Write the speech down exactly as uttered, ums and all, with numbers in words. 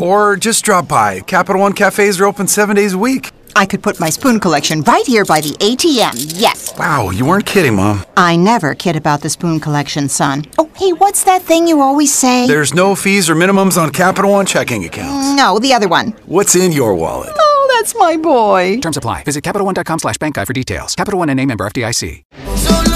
Or just drop by. Capital One cafes are open seven days a week. I could put my spoon collection right here by the A T M, yes. Wow, you weren't kidding, Mom. I never kid about the spoon collection, son. Oh, hey, what's that thing you always say? There's no fees or minimums on Capital One checking accounts. No, the other one. What's in your wallet? Oh, that's my boy. Terms apply. Visit CapitalOne.com slash bank guide for details. Capital One N A member F D I C.